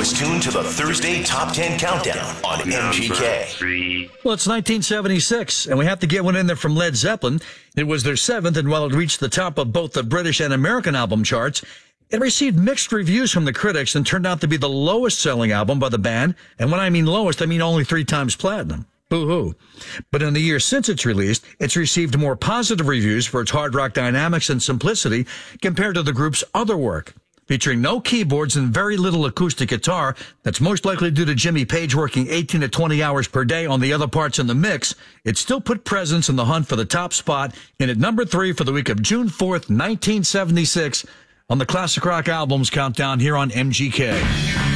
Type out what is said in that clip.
is tuned to the Thursday Top 10 Countdown on MGK. Well, it's 1976, and we have to get one in there from Led Zeppelin. It was their seventh, and while it reached the top of both the British and American album charts, it received mixed reviews from the critics and turned out to be the lowest-selling album by the band. And when I mean lowest, I mean only 3 times platinum. Boo-hoo. But in the years since its release, it's received more positive reviews for its hard rock dynamics and simplicity compared to the group's other work. Featuring no keyboards and very little acoustic guitar, that's most likely due to Jimmy Page working 18 to 20 hours per day on the other parts in the mix, it still put Presence in the hunt for the top spot and at number 3 for the week of June 4th, 1976 on the Classic Rock Albums Countdown here on MGK.